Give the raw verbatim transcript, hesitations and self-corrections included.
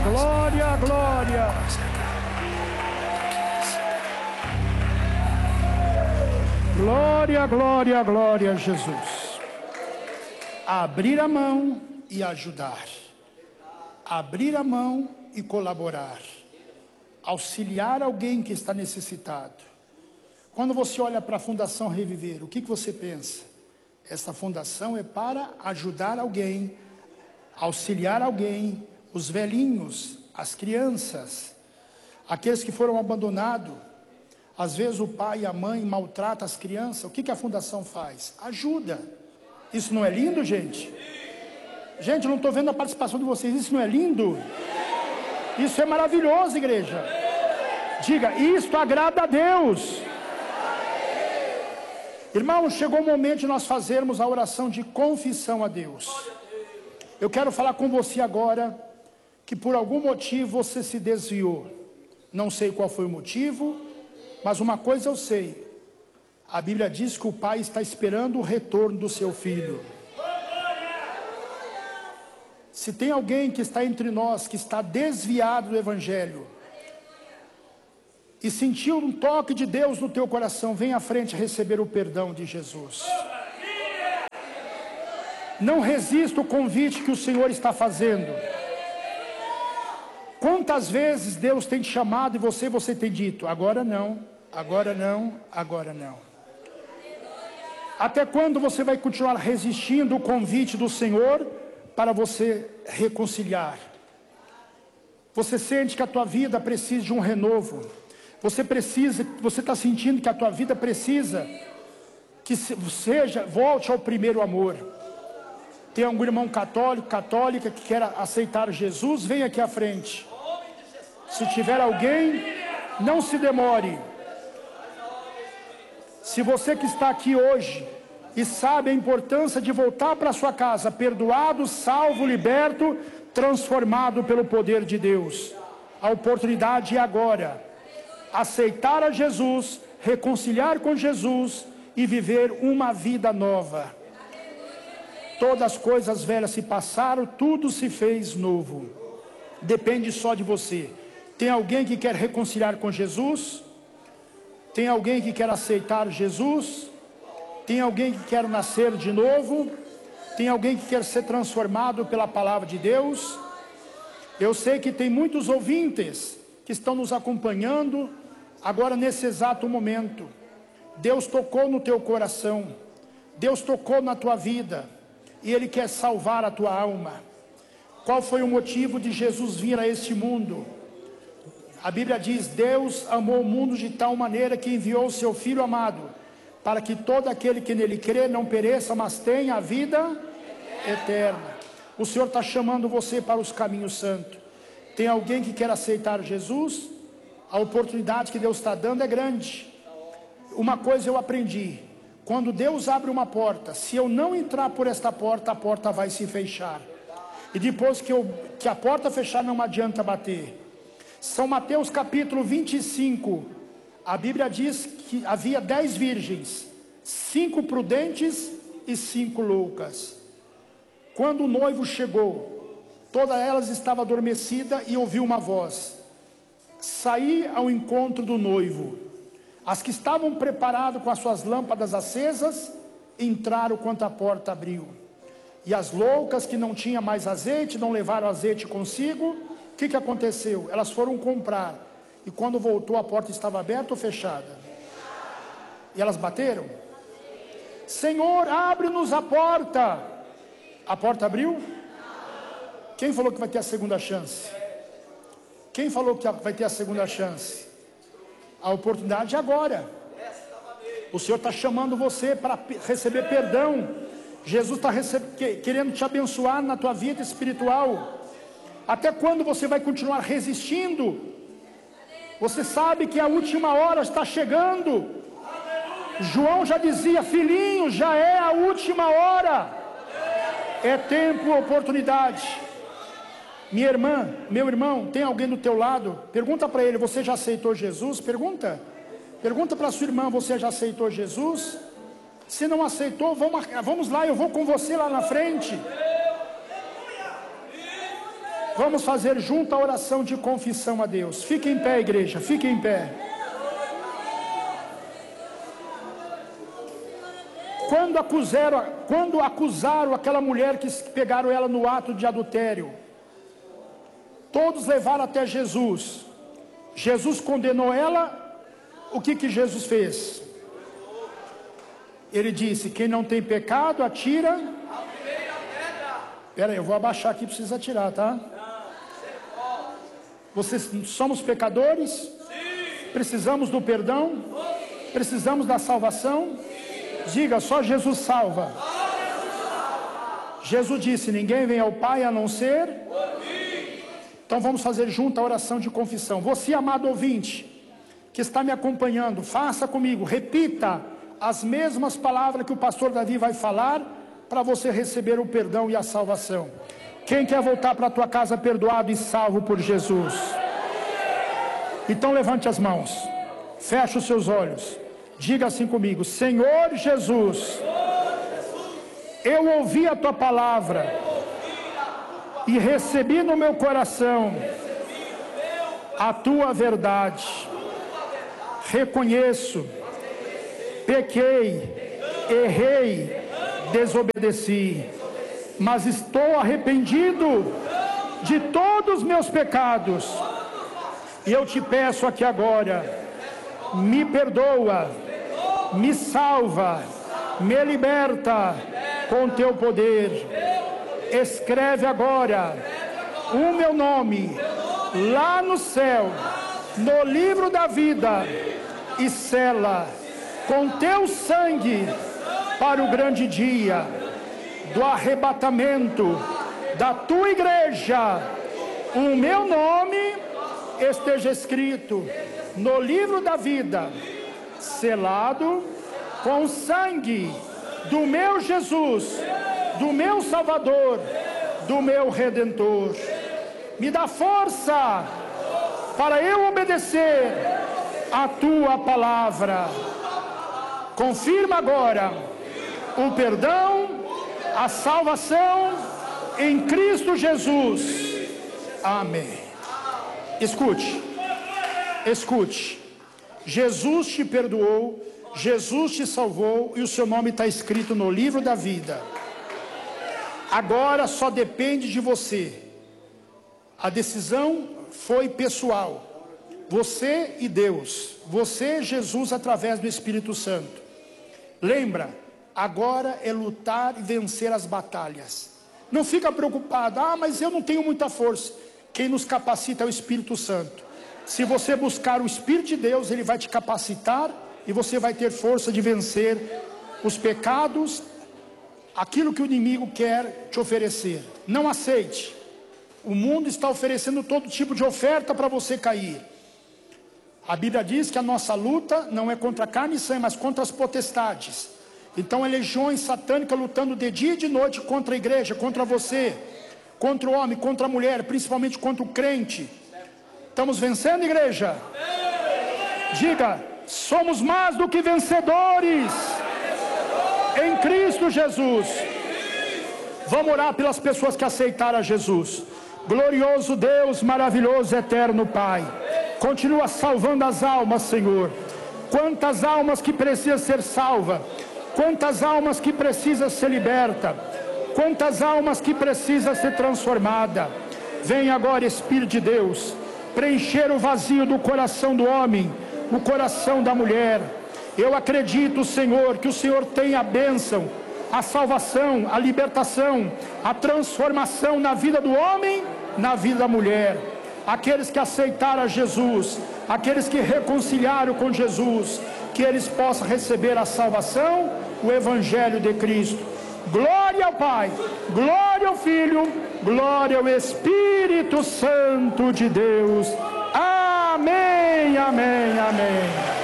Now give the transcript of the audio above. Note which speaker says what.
Speaker 1: Glória, glória. Glória, glória, glória a Jesus. Abrir a mão e ajudar. Abrir a mão e colaborar. Auxiliar alguém que está necessitado. Quando você olha para a Fundação Reviver, o que, que você pensa? Essa fundação é para ajudar alguém, auxiliar alguém, os velhinhos, as crianças, aqueles que foram abandonados. Às vezes o pai e a mãe maltratam as crianças. O que, que a fundação faz? Ajuda. Isso não é lindo, gente? Gente, eu não estou vendo a participação de vocês. Isso não é lindo? Isso é maravilhoso, igreja. Diga, isto agrada a Deus. Irmãos, chegou o momento de nós fazermos a oração de confissão a Deus. Eu quero falar com você agora que por algum motivo você se desviou. Não sei qual foi o motivo, mas uma coisa eu sei. A Bíblia diz que o pai está esperando o retorno do seu filho. Se tem alguém que está entre nós, que está desviado do Evangelho, e sentiu um toque de Deus no teu coração, vem à frente receber o perdão de Jesus. Não resista o convite que o Senhor está fazendo. Quantas vezes Deus tem te chamado e você, você tem dito, agora não, agora não, agora não. Até quando você vai continuar resistindo o convite do Senhor para você reconciliar? Você sente que a tua vida precisa de um renovo. Você precisa, você está sentindo que a tua vida precisa que seja, volte ao primeiro amor. Tem algum irmão católico, católica que quer aceitar Jesus? Vem aqui à frente. Se tiver alguém, não se demore. Se você que está aqui hoje e sabe a importância de voltar para sua casa, perdoado, salvo, liberto, transformado pelo poder de Deus, a oportunidade é agora. Aceitar a Jesus, reconciliar com Jesus e viver uma vida nova. Todas as coisas velhas se passaram, tudo se fez novo. Depende só de você. Tem alguém que quer reconciliar com Jesus? Tem alguém que quer aceitar Jesus? Tem alguém que quer nascer de novo? Tem alguém que quer ser transformado pela palavra de Deus? Eu sei que tem muitos ouvintes que estão nos acompanhando agora nesse exato momento. Deus tocou no teu coração, Deus tocou na tua vida e Ele quer salvar a tua alma. Qual foi o motivo de Jesus vir a este mundo? A Bíblia diz, Deus amou o mundo de tal maneira que enviou o seu Filho amado, para que todo aquele que nele crê não pereça, mas tenha a vida eterna. O Senhor está chamando você para os caminhos santos. Tem alguém que quer aceitar Jesus? A oportunidade que Deus está dando é grande. Uma coisa eu aprendi: quando Deus abre uma porta, se eu não entrar por esta porta, a porta vai se fechar. E depois que, eu, que a porta fechar, não adianta bater. São Mateus capítulo vinte e cinco, a Bíblia diz que havia dez virgens, cinco prudentes e cinco loucas. Quando o noivo chegou, todas elas estavam adormecidas e ouviu uma voz: saí ao encontro do noivo. As que estavam preparadas com as suas lâmpadas acesas, entraram quando a porta abriu. E as loucas que não tinham mais azeite, não levaram azeite consigo, o que, que aconteceu? Elas foram comprar, e quando voltou a porta estava aberta ou fechada? E elas bateram? Senhor, abre-nos a porta. A porta abriu? Quem falou que vai ter a segunda chance? Quem falou que vai ter a segunda chance? A oportunidade é agora. O Senhor está chamando você para receber perdão. Jesus está querendo te abençoar na tua vida espiritual. Até quando você vai continuar resistindo? Você sabe que a última hora está chegando. João já dizia, filhinho, já é a última hora. É tempo, oportunidade. Minha irmã, meu irmão, tem alguém do teu lado? Pergunta para ele, você já aceitou Jesus? Pergunta. Pergunta para sua irmã, você já aceitou Jesus? Se não aceitou, vamos, vamos lá, eu vou com você lá na frente. Vamos fazer junto a oração de confissão a Deus. Fique em pé, igreja, fique em pé. Quando acusaram, quando acusaram aquela mulher que pegaram ela no ato de adultério, todos levaram até Jesus. Jesus condenou ela. O que que Jesus fez? Ele disse: quem não tem pecado, atira. Espera aí, eu vou abaixar aqui, precisa atirar, tá? Vocês somos pecadores? Precisamos do perdão? Precisamos da salvação? Diga, só Jesus salva. Jesus disse: ninguém vem ao Pai a não ser. Então vamos fazer junto a oração de confissão. Você, amado ouvinte, que está me acompanhando, faça comigo, repita as mesmas palavras que o pastor Davi vai falar, para você receber o perdão e a salvação. Quem quer voltar para a tua casa perdoado e salvo por Jesus? Então levante as mãos, feche os seus olhos, diga assim comigo: Senhor Jesus, eu ouvi a tua palavra e recebi no meu coração a tua verdade. Reconheço, pequei, errei, desobedeci, mas estou arrependido de todos os meus pecados, e eu te peço aqui agora, me perdoa, me salva, me liberta com teu poder. Escreve agora o meu nome lá no céu, no livro da vida, e sela com teu sangue para o grande dia do arrebatamento da tua igreja. O meu nome esteja escrito no livro da vida, selado com o sangue do meu Jesus, do meu Salvador, do meu Redentor. Me dá força para eu obedecer a tua palavra. Confirma agora o perdão, a salvação em Cristo Jesus. Amém. Escute, escute. Jesus te perdoou, Jesus te salvou, e o seu nome está escrito no livro da vida. Agora só depende de você. A decisão foi pessoal. Você e Deus. Você, Jesus, através do Espírito Santo. Lembra, agora é lutar e vencer as batalhas. Não fica preocupado: ah, mas eu não tenho muita força. Quem nos capacita é o Espírito Santo. Se você buscar o Espírito de Deus, ele vai te capacitar, e você vai ter força de vencer os pecados, aquilo que o inimigo quer te oferecer. Não aceite. O mundo está oferecendo todo tipo de oferta para você cair. A Bíblia diz que a nossa luta não é contra carne e sangue, mas contra as potestades. Então é legiões satânicas lutando de dia e de noite contra a igreja, contra você, contra o homem, contra a mulher, principalmente contra o crente. Estamos vencendo, igreja? Diga: somos mais do que vencedores em Cristo Jesus. Vamos orar pelas pessoas que aceitaram a Jesus. Glorioso Deus, maravilhoso, eterno Pai, continua salvando as almas, Senhor. Quantas almas que precisam ser salvas, quantas almas que precisam ser libertas, quantas almas que precisam ser transformadas. Vem agora, Espírito de Deus, preencher o vazio do coração do homem, o coração da mulher. Eu acredito, Senhor, que o Senhor tem a bênção, a salvação, a libertação, a transformação na vida do homem, na vida da mulher. Aqueles que aceitaram a Jesus, aqueles que reconciliaram com Jesus, que eles possam receber a salvação, o Evangelho de Cristo. Glória ao Pai, glória ao Filho, glória ao Espírito Santo de Deus. Amém, amém, amém.